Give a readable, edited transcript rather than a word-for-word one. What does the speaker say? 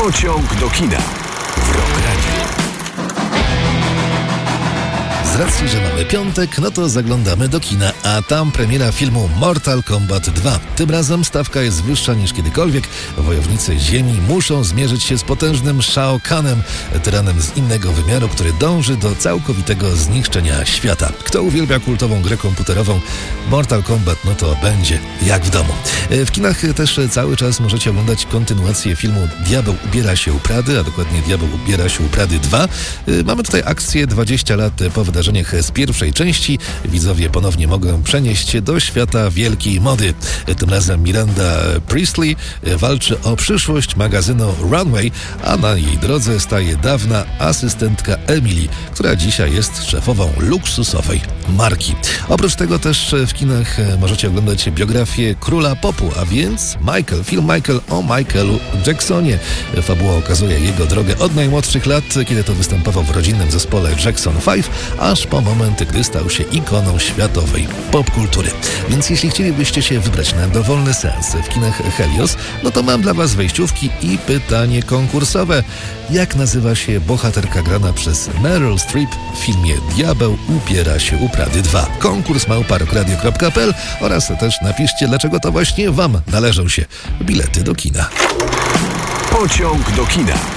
Pociąg do kina w Rock Radio. Z racji, że mamy piątek, no to zaglądamy do kina, a tam premiera filmu Mortal Kombat 2. Tym razem stawka jest wyższa niż kiedykolwiek. Wojownicy Ziemi muszą zmierzyć się z potężnym Shao Kanem, tyranem z innego wymiaru, który dąży do całkowitego zniszczenia świata. Kto uwielbia kultową grę komputerową Mortal Kombat, no to będzie jak w domu. W kinach też cały czas możecie oglądać kontynuację filmu Diabeł ubiera się u Prady, a dokładnie Diabeł ubiera się u Prady 2. Mamy tutaj akcję 20 lat po wydarzeniach z pierwszej części. Widzowie ponownie mogą przenieść się do świata wielkiej mody. Tym razem Miranda Priestley walczy o przyszłość magazynu Runway, a na jej drodze staje dawna asystentka Emily, która dzisiaj jest szefową luksusowej marki. Oprócz tego też w kinach możecie oglądać biografię króla popu, a więc film Michael o Michaelu Jacksonie. Fabuła okazuje jego drogę od najmłodszych lat, kiedy to występował w rodzinnym zespole Jackson 5, aż po moment, gdy stał się ikoną światowej popkultury. Więc jeśli chcielibyście się wybrać na dowolny seans w kinach Helios, no to mam dla Was wejściówki i pytanie konkursowe. Jak nazywa się bohaterka grana przez Meryl Streep w filmie Diabeł ubiera się u Prady 2? Konkurs @rockradio.pl oraz też napiszcie, dlaczego to właśnie Wam należą się bilety do kina. Pociąg do kina.